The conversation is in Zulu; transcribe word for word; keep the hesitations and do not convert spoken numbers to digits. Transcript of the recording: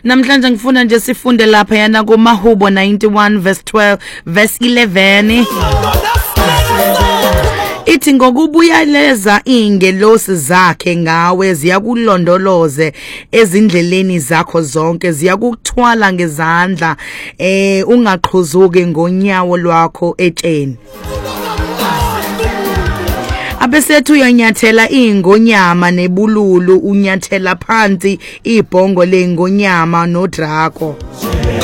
Namhlanje ngifuna nje sifunde lapha yana kuMahubo ninety-one verse twelve verse eleven. Ithi ngokubuyaleza ingelosi zakhe ngawe ziyakulondoloze ezindleleni zakho zonke ziyakuthwala ngezandla eh ungaqhuzuki ngonyawo lwakho etsheni. Abesethu uyanyathela ingonyama nebululu unyathela phansi ibhongo lengonyama nodrako.